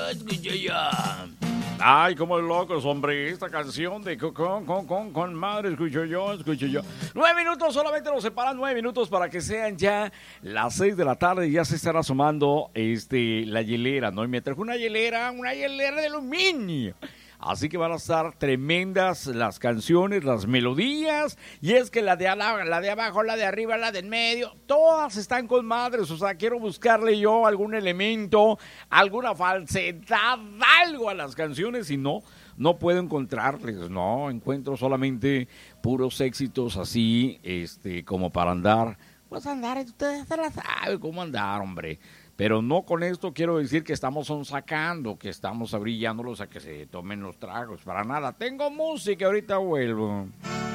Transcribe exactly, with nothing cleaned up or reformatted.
escucho yo. Ay, como locos, hombre, esta canción de con, con, con, con madre, escucho yo, escucho yo. Nueve minutos, solamente nos separan nueve minutos para que sean ya las seis de la tarde y ya se estará asomando este, la hielera, ¿no? Y me trajo una hielera, una hielera de aluminio. Así que van a estar tremendas las canciones, las melodías, y es que la de, ala, la de abajo, la de arriba, la de en medio, todas están con madres. O sea, quiero buscarle yo algún elemento, alguna falsedad, algo a las canciones, y no, no puedo encontrarles, no, encuentro solamente puros éxitos así, este, como para andar, pues andar, ustedes se la saben cómo andar, hombre. Pero no con esto quiero decir que estamos sacando, que estamos abrillándolos a que se tomen los tragos. Para nada. Tengo música, ahorita vuelvo.